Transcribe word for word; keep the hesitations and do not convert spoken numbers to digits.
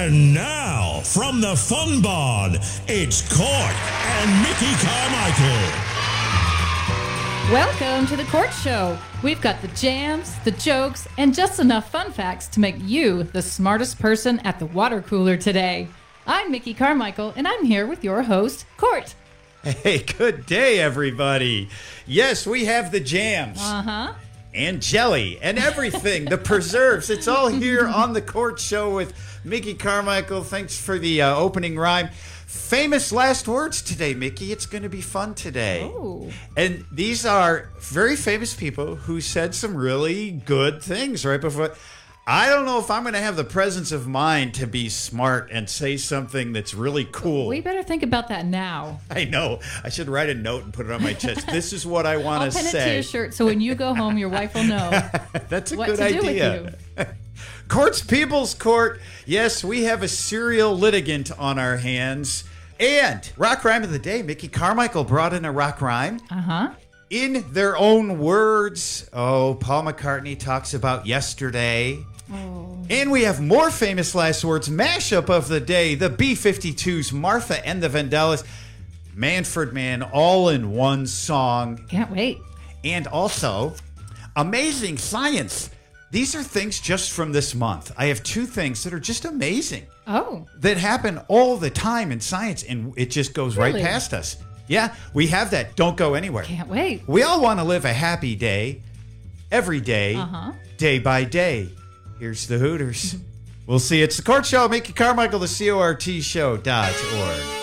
And now, from the Fun Barn, it's Court and Mickey Carmichael. Welcome to the Court Show. We've got the jams, the jokes, and just enough fun facts to make you the smartest person at the water cooler today. I'm Mickey Carmichael, and I'm here with your host, Court. Hey, good day, everybody. Yes, we have the jams. Uh-huh. And jelly and everything, the preserves. It's all here on the Court Show with Mickey Carmichael. Thanks for the uh, opening rhyme. Famous last words today, Mickey. It's going to be fun today. Oh. And these are very famous people who said some really good things right before. I don't know if I'm going to have the presence of mind to be smart and say something that's really cool. We better think about that now. I know. I should write a note and put it on my chest. This is what I want to say. I'll pin it to your shirt so when you go home, your wife will know That's a what good to do idea. with you. Court's People's Court. Yes, we have a serial litigant on our hands. And rock rhyme of the day. Mickey Carmichael brought in a rock rhyme. Uh-huh. In their own words. Oh, Paul McCartney talks about yesterday. Oh. And we have more famous last words. Mashup of the day. The B fifty-twos, Martha and the Vandellas. Manfred Mann, all in one song. Can't wait. And also, amazing science. These are things just from this month. I have two things that are just amazing. Oh. That happen all the time in science, and it just goes Really? right past us. Yeah, we have that. Don't go anywhere. Can't wait. We all want to live a happy day, every day, Uh-huh. day by day. Here's the Hooters. We'll see. It's the Court Show. Mickey Carmichael, the C O R T show dot org.